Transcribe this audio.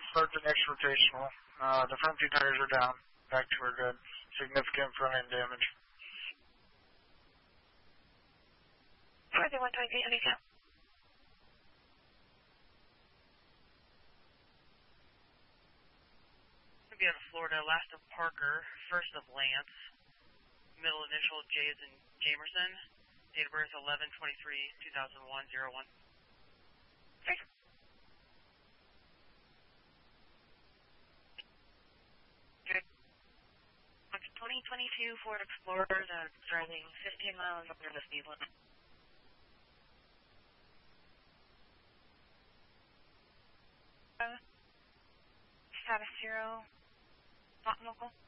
start the next rotational. The front two tires are down. Back to her good. Significant front end damage. Further 123, let me go. Be out of Florida, last of Parker, first of Lance, middle initial J as in Jamerson, date of birth 11/23/2001, 01. Okay. Good. 2022 Ford Explorer, driving 15 miles under the speed limit. Status 0. Not local.